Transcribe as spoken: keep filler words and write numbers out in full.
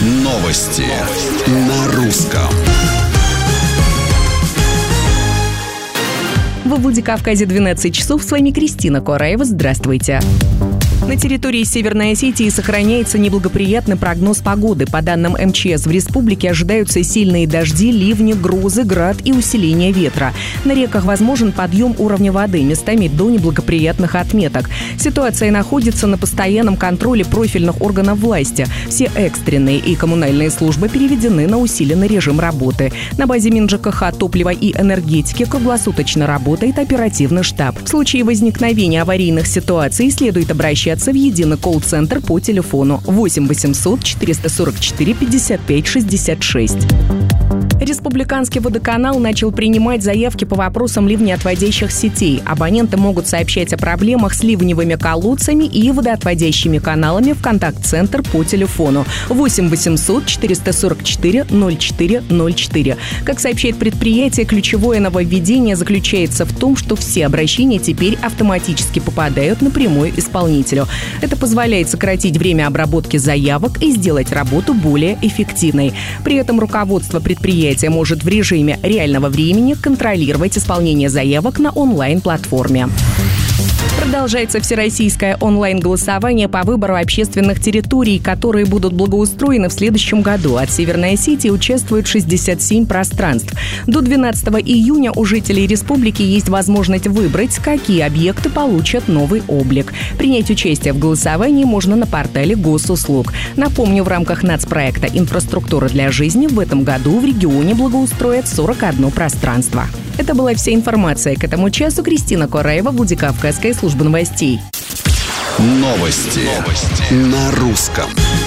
Новости на русском. В Владикавказе двенадцать часов. С вами Кристина Кораева. Здравствуйте. На территории Северной Осетии сохраняется неблагоприятный прогноз погоды. По данным эм че эс, в республике ожидаются сильные дожди, ливни, грозы, град и усиление ветра. На реках возможен подъем уровня воды, местами до неблагоприятных отметок. Ситуация находится на постоянном контроле профильных органов власти. Все экстренные и коммунальные службы переведены на усиленный режим работы. На базе МинЖКХ, топлива и энергетики круглосуточно работает оперативный штаб. В случае возникновения аварийных ситуаций следует обращаться в единый колл-центр по телефону восемь восемьсот четыреста сорок четыре пятьдесят пять шестьдесят шесть. Республиканский водоканал начал принимать заявки по вопросам ливнеотводящих сетей. Абоненты могут сообщать о проблемах с ливневыми колодцами и водоотводящими каналами в контакт-центр по телефону восемь восемьсот четыреста сорок четыре ноль четыре ноль четыре. Как сообщает предприятие, ключевое нововведение заключается в том, что все обращения теперь автоматически попадают напрямую исполнителю. Это позволяет сократить время обработки заявок и сделать работу более эффективной. При этом руководство предприятия может в режиме реального времени контролировать исполнение заявок на онлайн-платформе. Продолжается всероссийское онлайн-голосование по выбору общественных территорий, которые будут благоустроены в следующем году. От Северной Осетии участвуют шестьдесят семь пространств. До двенадцатого июня у жителей республики есть возможность выбрать, какие объекты получат новый облик. Принять участие в голосовании можно на портале госуслуг. Напомню, в рамках нацпроекта «Инфраструктура для жизни» в этом году в регионе благоустроят сорок одно пространство. Это была вся информация к этому часу. Кристина Кораева, Владикавказская служба новостей. Новости, Новости. на русском.